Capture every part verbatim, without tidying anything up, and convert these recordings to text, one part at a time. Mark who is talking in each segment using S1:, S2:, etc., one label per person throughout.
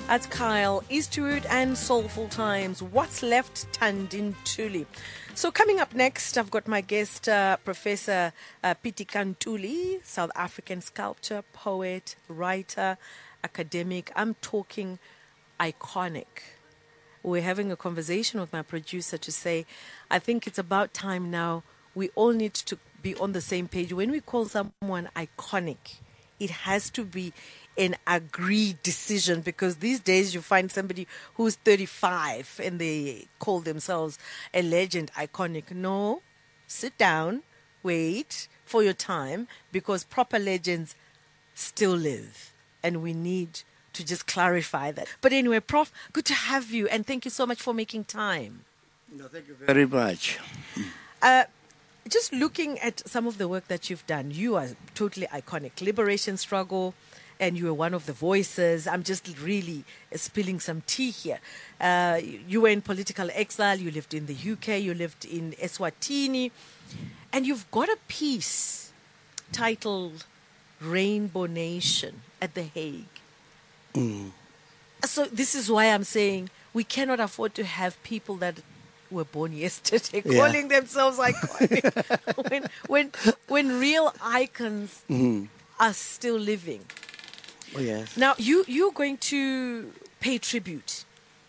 S1: That's Kyle Eastwood and Soulful Times. What's left, Tandin Tuli. So coming up next, I've got my guest, uh, Professor uh, Pitika Ntuli, South African sculptor, poet, writer, academic. I'm talking iconic. We're having a conversation with my producer to say, I think it's about time now. We all need to be on the same page. When we call someone iconic, it has to be an agreed decision, because these days you find somebody who's thirty-five and they call themselves a legend, iconic. No, sit down, wait for your time, because proper legends still live, and we need to just clarify that. But anyway, Prof, good to have you, and thank you so much for making time.
S2: No, thank you very much.
S1: Uh, just looking at some of the work that you've done, you are totally iconic. Liberation struggle, and you were one of the voices. I'm just really spilling some tea here. Uh, you were in political exile. You lived in the U K. You lived in Eswatini. And you've got a piece titled Rainbow Nation at The Hague.
S2: Mm.
S1: So this is why I'm saying we cannot afford to have people that were born yesterday
S2: Yeah.
S1: calling themselves iconic when, when, when real icons
S2: Mm.
S1: are still living.
S2: Oh, yes.
S1: Now, you, you're going to pay tribute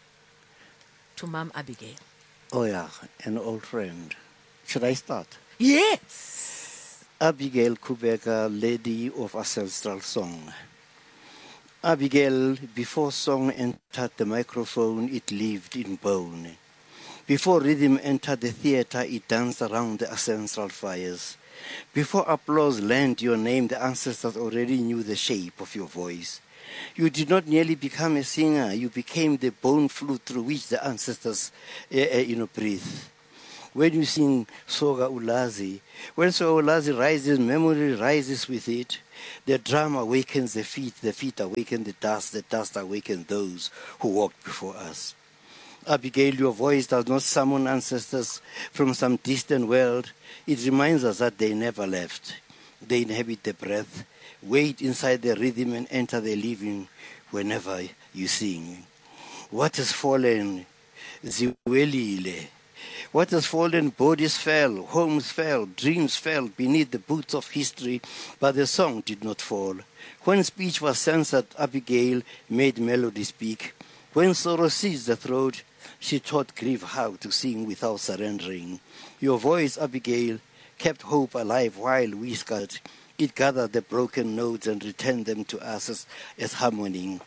S1: to Mom Abigail.
S2: Oh, yeah, an old friend. Should I start?
S1: Yes.
S2: Abigail Kubeka, lady of ancestral song. Abigail, before song entered the microphone, it lived in bone. Before rhythm entered the theater, it danced around the ancestral fires. Before applause learned your name, the ancestors already knew the shape of your voice. You did not merely become a singer, you became the bone flute through which the ancestors uh, uh, you know, breathe. When you sing Soga Ulazi, when Soga Ulazi rises, memory rises with it. The drum awakens the feet, the feet awaken the dust, the dust awakens those who walked before us. Abigail, your voice does not summon ancestors from some distant world. It reminds us that they never left. They inhabit the breath, wait inside the rhythm, and enter the living whenever you sing. What has fallen? Ziwelile. What has fallen? Bodies fell, homes fell, dreams fell beneath the boots of history, but the song did not fall. When speech was censored, Abigail made melody speak. When sorrow seized the throat, she taught grief how to sing without surrendering. Your voice, Abigail, kept hope alive while we scattered. It gathered the broken notes and returned them to us as, as harmony.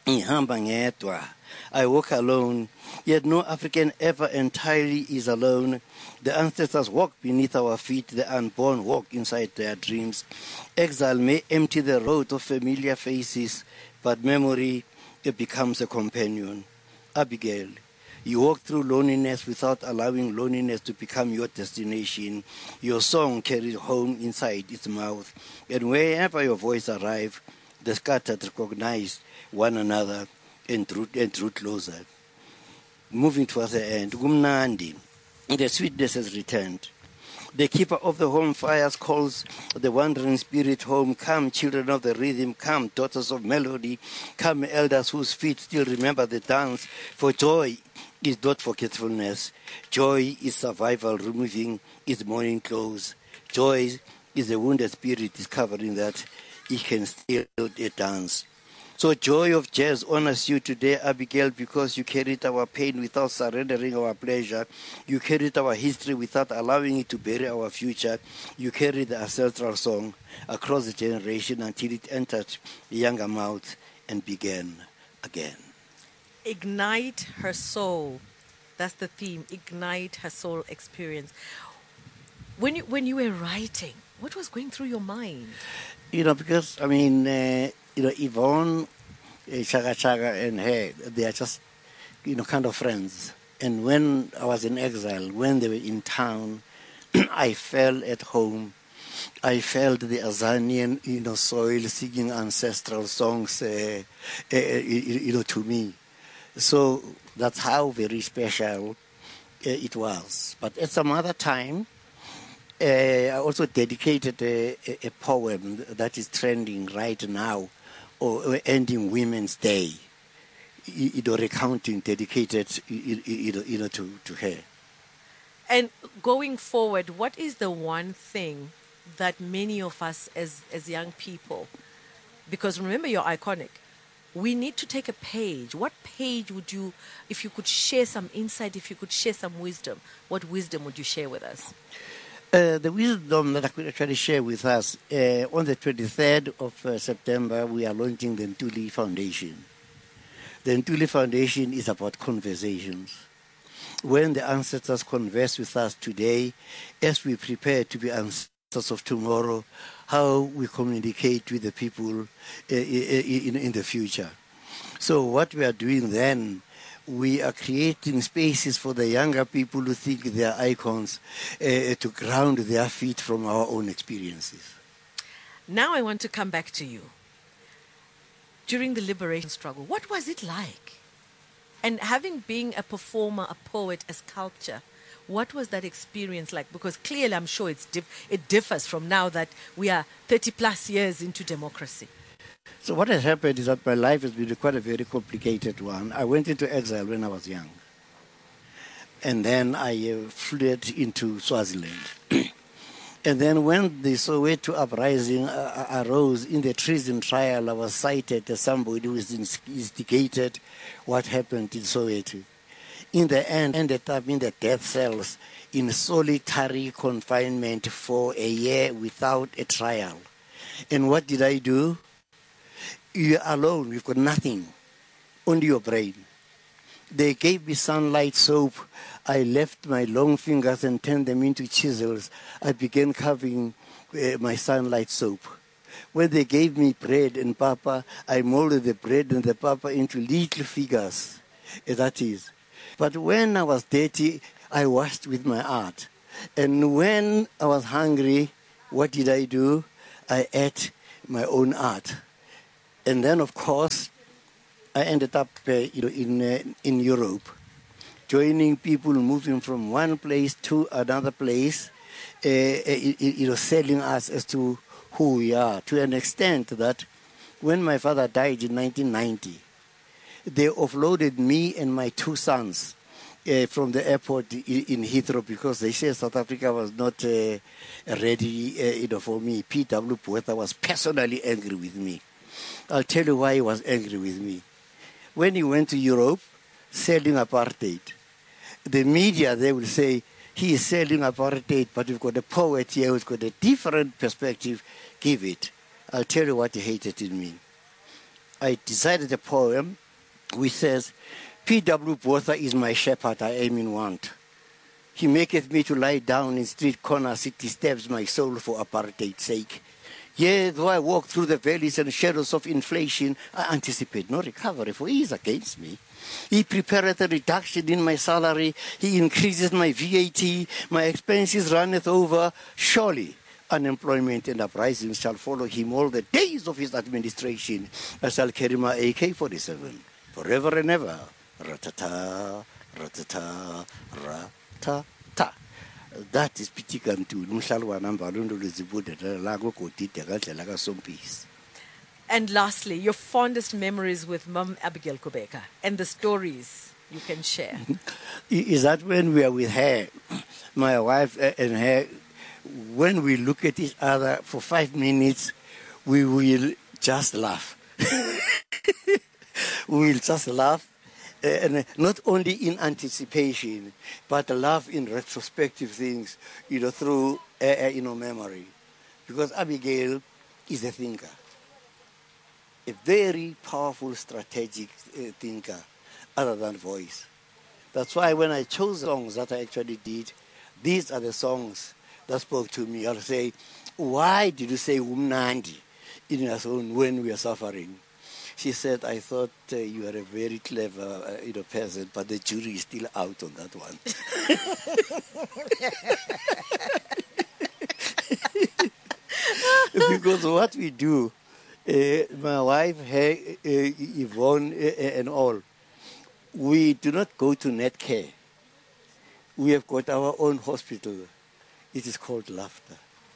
S2: I walk alone, yet no African ever entirely is alone. The ancestors walk beneath our feet, the unborn walk inside their dreams. Exile may empty the road of familiar faces, but memory, it becomes a companion. Abigail, you walk through loneliness without allowing loneliness to become your destination. Your song carries home inside its mouth, and wherever your voice arrives, the scattered recognize one another and drew, and drew closer. Moving towards the end, Gumnandi, the sweetness has returned. The keeper of the home fires calls the wandering spirit home. Come, children of the rhythm, come, daughters of melody, come, elders whose feet still remember the dance. For joy is not forgetfulness. Joy is survival, removing its mourning clothes. Joy is the wounded spirit discovering that it can still dance. So joy of jazz honors you today, Abigail, because you carried our pain without surrendering our pleasure. You carried our history without allowing it to bury our future. You carried the ancestral song across the generation until it entered a younger mouth and began again.
S1: Ignite her soul. That's the theme. Ignite her soul experience. When you, when you were writing, what was going through your mind?
S2: You know, because, I mean, uh, you know, Yvonne, uh, Chaga Chaga and her, they are just, you know, kind of friends. And when I was in exile, when they were in town, I felt at home. I felt the Azanian, you know, soil singing ancestral songs, uh, uh, you know, to me. So that's how very special uh, it was. But at some other time, uh, I also dedicated a, a, a poem that is trending right now, or, or ending Women's Day. you know, recounting dedicated you know, you know, to, to her.
S1: And going forward, what is the one thing that many of us as, as young people, because remember you're iconic, we need to take a page. What page would you, if you could share some insight, if you could share some wisdom, what wisdom would you share with us?
S2: Uh, the wisdom that I could actually share with us, uh, on the twenty-third of uh, September, we are launching the Ntuli Foundation. The Ntuli Foundation is about conversations. When the ancestors converse with us today, as we prepare to be ancestors of tomorrow, how we communicate with the people uh, in, in the future. So what we are doing then, we are creating spaces for the younger people who think they are icons uh, to ground their feet from our own experiences.
S1: Now I want to come back to you. During the liberation struggle, what was it like? And having been a performer, a poet, a sculptor, what was that experience like? Because clearly I'm sure it's diff- it differs from now that we are thirty plus years into democracy.
S2: So what has happened is that my life has been quite a very complicated one. I went into exile when I was young. And then I uh, fled into Swaziland. And then when the Soweto uprising uh, arose in the treason trial, I was cited as somebody who instigated what happened in Soweto. In the end, ended up in the death cells in solitary confinement for a year without a trial. And what did I do? You're alone, you've got nothing, only your brain. They gave me sunlight soap. I left my long fingers and turned them into chisels. I began carving uh, my sunlight soap. When they gave me bread and papa, I molded the bread and the papa into little figures. Uh, that is. But when I was dirty, I washed with my art. And when I was hungry, what did I do? I ate my own art. And then, of course, I ended up uh, you know, in, uh, in Europe, joining people moving from one place to another place, uh, you know, selling us as to who we are, to an extent that when my father died in nineteen ninety, they offloaded me and my two sons uh, from the airport in Heathrow because they said South Africa was not uh, ready uh, you know, for me. P W Botha was personally angry with me. I'll tell you why he was angry with me. When he went to Europe, selling apartheid, the media, they will say, he is selling apartheid, but we've got a poet here who's got a different perspective. Give it. I'll tell you what he hated in me. I decided a poem which says, P W Botha is my shepherd, I am in want. He maketh me to lie down in street corners, it disturbs my soul for apartheid's sake. Yea, though I walk through the valleys and shadows of inflation, I anticipate no recovery, for he is against me. He prepareth a reduction in my salary. He increases my V A T. My expenses runneth over. Surely unemployment and uprising shall follow him all the days of his administration. I shall carry my A K forty-seven forever and ever. Ratata, ratata, ratata. That is Pitika Ntuli. Mhlalwa namba londo lezibude la go kodide gadlela ka Sompisi.
S1: And lastly, your fondest memories with Mum Abigail Kubeka and the stories you can share.
S2: Is that when we are with her, my wife and her, when we look at each other for five minutes, we will just laugh. We will just laugh. Uh, and not only in anticipation, but laugh in retrospective things, you know, through, uh, uh, you know, memory. Because Abigail is a thinker. A very powerful, strategic uh, thinker, other than voice. That's why when I chose songs that I actually did, these are the songs that spoke to me. I'll say, why did you say Umnandi in your song when we are suffering? She said, I thought uh, you are a very clever uh, you know, person, but the jury is still out on that one. Because what we do, Uh, my wife, her, uh, Yvonne, uh, and all, we do not go to Netcare. We have got our own hospital. It is called laughter.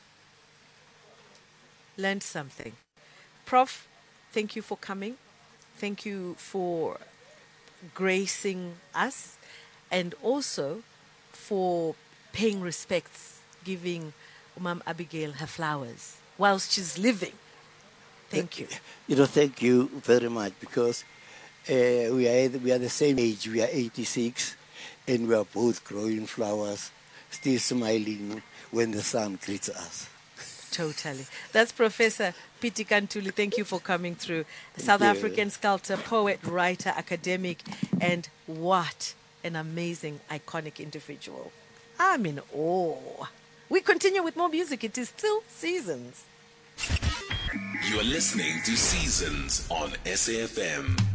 S1: Learned something. Prof, thank you for coming. Thank you for gracing us, and also for paying respects, giving Umam Abigail her flowers whilst she's living. Thank you.
S2: You know, thank you very much, because uh, we are we are the same age. We are eighty-six, and we are both growing flowers, still smiling when the sun greets us.
S1: Totally. That's Professor Piti Kantuli. Thank you for coming through. South
S2: you.
S1: African sculptor, poet, writer, academic, and what an amazing, iconic individual. I'm in awe. We continue with more music. It is still Seasons.
S3: You are listening to Seasons on S A F M.